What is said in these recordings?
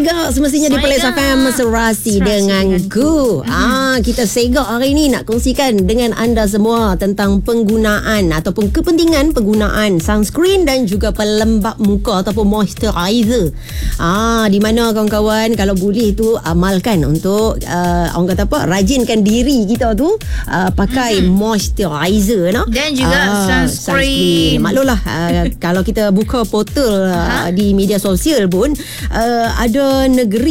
Segak semestinya di Planet FM Serasi dengan Gu. Kita segak hari ni nak kongsikan dengan anda semua tentang penggunaan ataupun kepentingan penggunaan sunscreen dan juga pelembap muka ataupun moisturizer. Di mana kawan-kawan kalau boleh tu amalkan untuk orang kata apa, rajinkan diri kita tu pakai moisturizer dan juga sunscreen. Maklumlah kalau kita buka portal di media sosial pun ada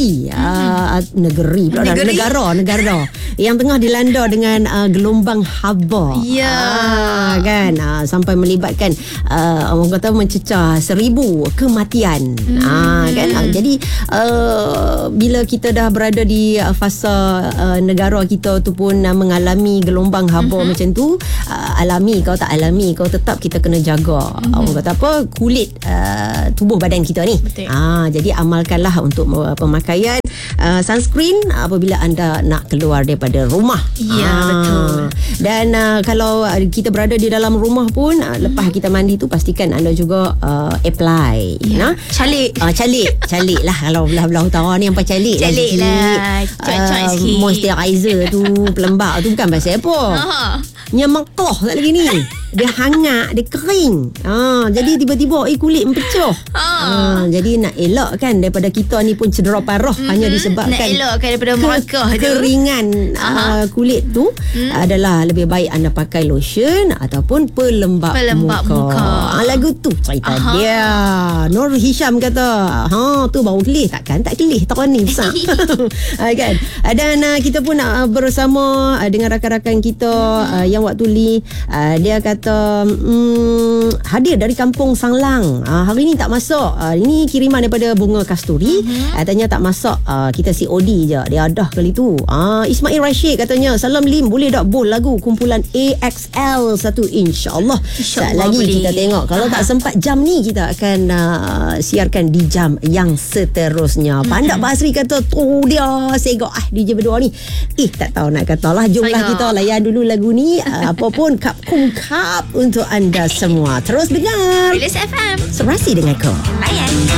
negara yang tengah dilanda dengan gelombang haba. Kan sampai melibatkan orang kata mencecah 1,000 kematian. Kan jadi bila kita dah berada di fasa negara kita tu pun mengalami gelombang haba macam tu, alami kau tak alami, kau tetap kita kena jaga orang kata apa, kulit tubuh badan kita ni. Jadi amalkanlah untuk pemakaian sunscreen apabila anda nak keluar daripada rumah. Betul. Dan kalau kita berada di dalam rumah pun lepas kita mandi tu pastikan anda juga apply calik lah. Kalau belah-belah utara ni apa calik lah moisturizer tu, pelembab tu bukan pasal apa. Nyemekoh tak lagi ni. Dia hangat, dia kering. Jadi tiba-tiba kulit mempecah. Jadi nak elakkan daripada kita ni pun cedera parah hanya disebabkan nak elakkan daripada merakah tu, keringan kulit tu adalah lebih baik anda pakai lotion ataupun pelembap muka. Lagu tu cerita dia. Nur Hisham kata, tu baru kelih. Takkan tak kelih, tak ni besar. Kan? Dan kita pun nak bersama dengan rakan-rakan kita yang waktu ni dia kata hadir dari kampung Sanglang. Hari ni tak masuk. Ini kiriman daripada Bunga Kasturi. Katanya tak masuk, kita COD je. Dia dah kali tu. Ismail Rashid katanya, salam Lim, boleh tak bowl lagu kumpulan AXL 1 insya-Allah. Sekejap lagi boleh. Kita tengok. Kalau tak sempat jam ni, kita akan siarkan di jam yang seterusnya. Pandak Basri kata tu dia segak DJ berdua ni. Tak tahu nak kata lah. Jomlah kita layan dulu lagu ni. Apapun kap untuk anda semua. Terus dengar Planet FM Serasi dengan Ko. layan.